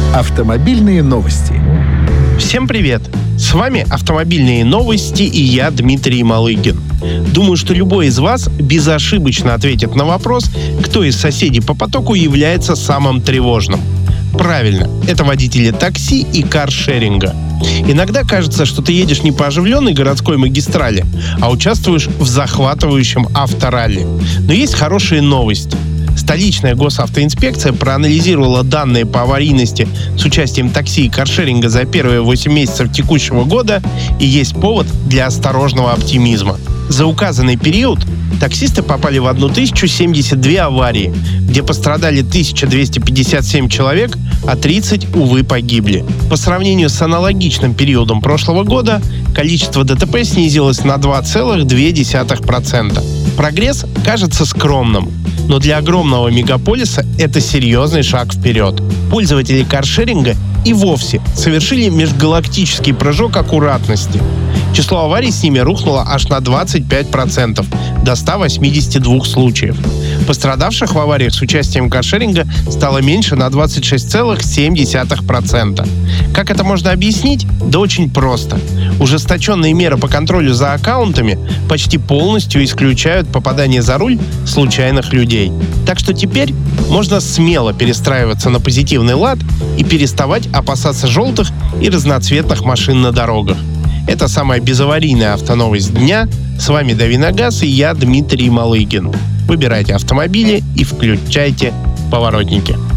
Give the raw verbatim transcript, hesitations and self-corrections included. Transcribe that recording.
Автомобильные новости. Всем привет! С вами «Автомобильные новости» и я, Дмитрий Малыгин. Думаю, что любой из вас безошибочно ответит на вопрос, кто из соседей по потоку является самым тревожным. Правильно, это водители такси и каршеринга. Иногда кажется, что ты едешь не по оживленной городской магистрали, а участвуешь в захватывающем авторалли. Но есть хорошие новости. Столичная госавтоинспекция проанализировала данные по аварийности с участием такси и каршеринга за первые восемь месяцев текущего года, и есть повод для осторожного оптимизма. За указанный период таксисты попали в тысячу семьдесят две аварии, где пострадали тысяча двести пятьдесят семь человек, а тридцать, увы, погибли. По сравнению с аналогичным периодом прошлого года, количество ДТП снизилось на два целых две десятых процента. Прогресс кажется скромным, но для огромного мегаполиса это серьезный шаг вперед. Пользователи каршеринга и вовсе совершили межгалактический прыжок аккуратности. Число аварий с ними рухнуло аж на двадцать пять процентов, до ста восьмидесяти двух случаев. Пострадавших в авариях с участием каршеринга стало меньше на двадцать шесть целых семь десятых процента. Как это можно объяснить? Да очень просто. Ужесточенные меры по контролю за аккаунтами почти полностью исключают попадание за руль случайных людей. Так что теперь можно смело перестраиваться на позитивный лад и переставать опасаться желтых и разноцветных машин на дорогах. Это самая безаварийная автоновость дня. С вами Давиногаз и я, Дмитрий Малыгин. Выбирайте автомобили и включайте поворотники.